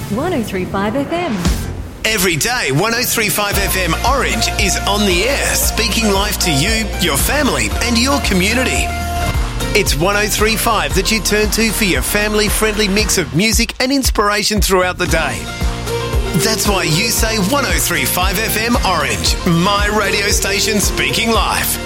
103.5 FM. Every day, 103.5 FM Orange is on the air, speaking life to you, your family and your community. It's 103.5 that you turn to for your family-friendly mix of music and inspiration throughout the day. That's why you say 103.5 FM Orange, my radio station speaking life.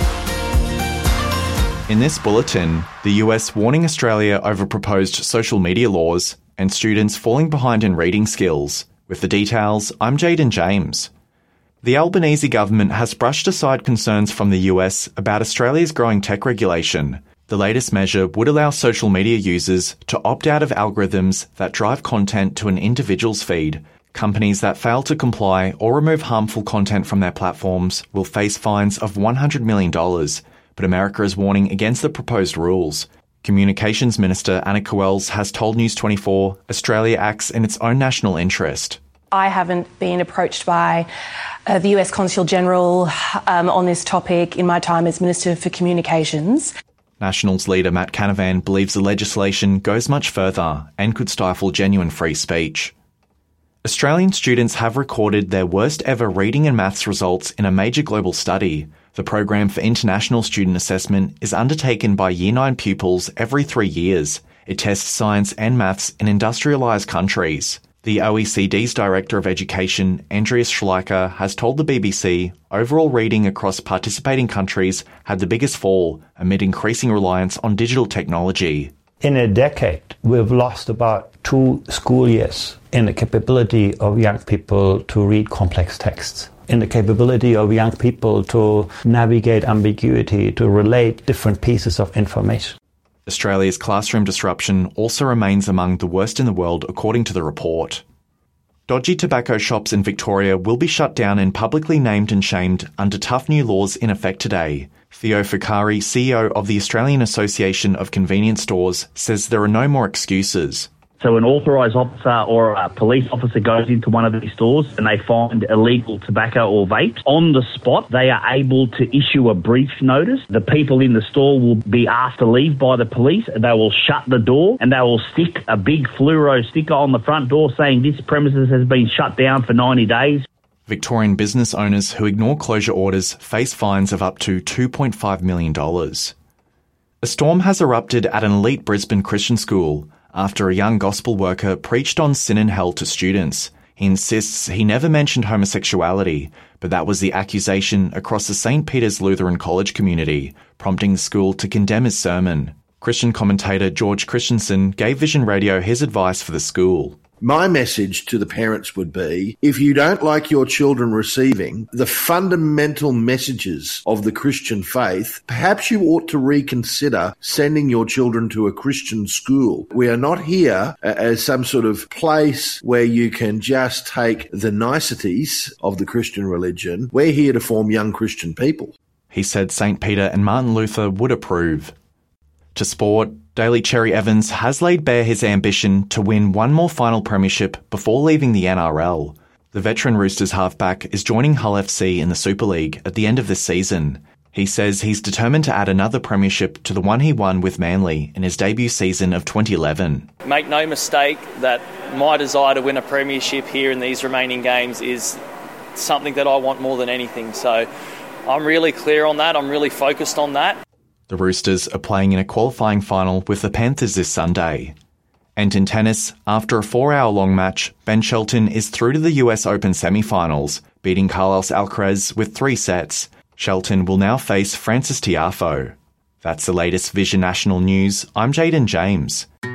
In this bulletin, the US warning Australia over proposed social media laws and students falling behind in reading skills. With the details, I'm Jaden James. The Albanese government has brushed aside concerns from the US about Australia's growing tech regulation. The latest measure would allow social media users to opt out of algorithms that drive content to an individual's feed. Companies that fail to comply or remove harmful content from their platforms will face fines of $100 million, but America is warning against the proposed rules. Communications Minister Annika Wells has told News 24 Australia acts in its own national interest. I haven't been approached by the US Consul General on this topic in my time as Minister for Communications. Nationals leader Matt Canavan believes the legislation goes much further and could stifle genuine free speech. Australian students have recorded their worst ever reading and maths results in a major global study. The Program for International Student Assessment is undertaken by Year 9 pupils every 3 years. It tests science and maths in industrialised countries. The OECD's Director of Education, Andreas Schleicher, has told the BBC overall reading across participating countries had the biggest fall amid increasing reliance on digital technology. In a decade, we've lost about 2 school years in the capability of young people to read complex texts, in the capability of young people to navigate ambiguity, to relate different pieces of information. Australia's classroom disruption also remains among the worst in the world, according to the report. Dodgy tobacco shops in Victoria will be shut down and publicly named and shamed under tough new laws in effect today. Theo Fukari, CEO of the Australian Association of Convenience Stores, says there are no more excuses. So an authorised officer or a police officer goes into one of these stores and they find illegal tobacco or vapes. On the spot, they are able to issue a brief notice. The people in the store will be asked to leave by the police. They will shut the door and they will stick a big fluoro sticker on the front door saying this premises has been shut down for 90 days. Victorian business owners who ignore closure orders face fines of up to $2.5 million. A storm has erupted at an elite Brisbane Christian school after a young gospel worker preached on sin and hell to students. He insists he never mentioned homosexuality, but that was the accusation across the St. Peter's Lutheran College community, prompting the school to condemn his sermon. Christian commentator George Christensen gave Vision Radio his advice for the school. My message to the parents would be, if you don't like your children receiving the fundamental messages of the Christian faith, perhaps you ought to reconsider sending your children to a Christian school. We are not here as some sort of place where you can just take the niceties of the Christian religion. We're here to form young Christian people. He said St. Peter and Martin Luther would approve. To sport, Daly Cherry Evans has laid bare his ambition to win one more final premiership before leaving the NRL. The veteran Roosters halfback is joining Hull FC in the Super League at the end of this season. He says he's determined to add another premiership to the one he won with Manly in his debut season of 2011. Make no mistake that my desire to win a premiership here in these remaining games is something that I want more than anything. So I'm really clear on that. I'm really focused on that. The Roosters are playing in a qualifying final with the Panthers this Sunday. And in tennis, after a 4-hour-long match, Ben Shelton is through to the US Open semi-finals, beating Carlos Alcaraz with 3 sets. Shelton will now face Francis Tiafoe. That's the latest Vision National News. I'm Jaden James.